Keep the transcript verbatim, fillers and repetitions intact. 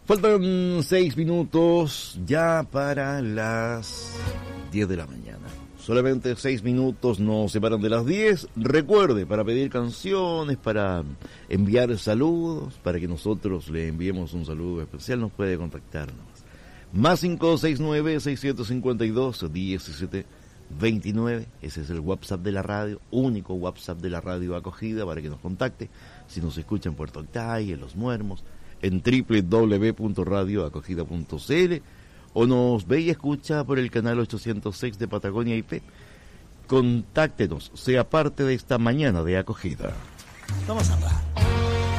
Faltan seis minutos ya para las diez de la mañana. Solamente seis minutos nos separan de las diez. Recuerde, para pedir canciones, para enviar saludos, para que nosotros le enviemos un saludo especial, nos puede contactarnos. Más cinco seis nueve, seis cinco dos, uno siete dos nueve. Ese es el WhatsApp de la radio, único WhatsApp de la radio Acogida para que nos contacte. Si nos escucha en Puerto Octay, en Los Muermos, en doble u doble u doble u punto radio acogida punto c l o nos ve y escucha por el canal ochocientos seis de Patagonia I P. Contáctenos, sea parte de esta mañana de Acogida. Vamos a hablar.